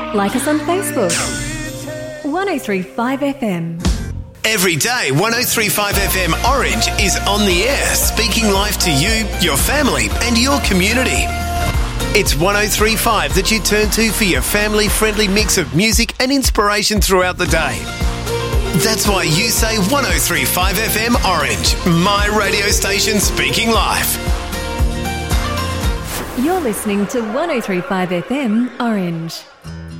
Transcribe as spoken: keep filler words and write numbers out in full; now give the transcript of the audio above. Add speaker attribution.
Speaker 1: Like us on Facebook. one oh three point five F M.
Speaker 2: Every day, one oh three point five F M Orange is on the air, speaking life to you, your family and your community. It's one oh three point five that you turn to for your family-friendly mix of music and inspiration throughout the day. That's why you say one oh three point five F M Orange, my radio station speaking life.
Speaker 1: You're listening to one oh three point five F M Orange.